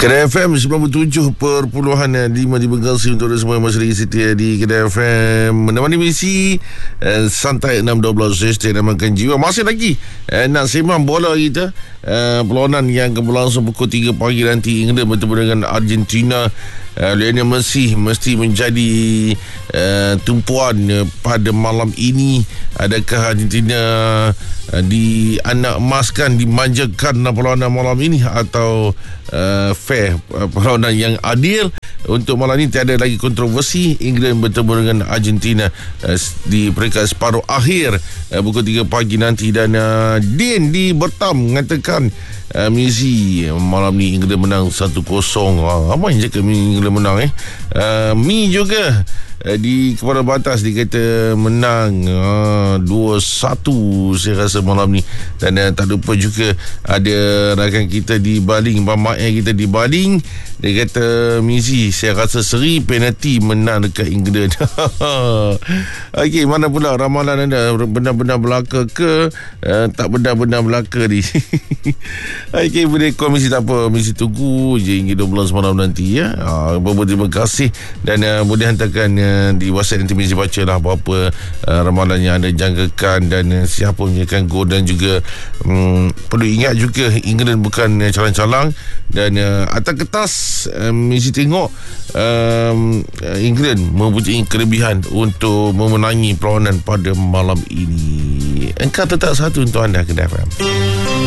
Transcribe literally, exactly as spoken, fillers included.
Kedai F M sembilan puluh tujuh perpuluhan lima di Bergasi untuk semua yang masih lagi setia di Kedai F M menemani misi eh, santai enam dua belas Estate dan Makan Jiwa. Masih lagi eh, nak sembang bola kita, eh, perlawanan yang akan berlangsung pukul tiga pagi nanti, England bertemu dengan Argentina. Uh, Lionel Messi mesti menjadi uh, tumpuan uh, pada malam ini. Adakah Argentina uh, di anak emaskan, dimanjakan perlawanan malam ini, atau uh, fair, uh, perlawanan yang adil? Untuk malam ini tiada lagi kontroversi. England bertemu dengan Argentina uh, di peringkat separuh akhir uh, pukul tiga pagi nanti. Dan uh, Din di Bertam mengatakan uh, Messi malam ni England menang satu kosong. uh, Apa yang cakap England menang eh uh, Mi juga uh, di kepada batas dikata menang uh, dua satu saya rasa malam ni. Dan uh, tak lupa juga ada rakan kita di baling, Mamak kita di baling, dia kata Messi saya rasa seri penalti menang dekat England. Okey, mana pula ramalan anda, benar-benar berlaku ke uh, tak benar-benar berlaku ni? Okey, boleh call Messi, tak apa, Messi tunggu je hingga dua belas malam nanti ya. Uh, Terima kasih. Dan uh, boleh hantarkan uh, di WhatsApp nanti Messi baca lah apa-apa uh, ramalan yang anda jangkakan dan uh, siapa menjadikan gol. Dan juga um, perlu ingat juga England bukan uh, calang-calang. Dan uh, atas kertas uh, Messi tengok um, uh, England mempunyai kelebihan untuk memenangi perlawanan pada malam ini. Engkau tetap satu untuk anda, Kedai F M.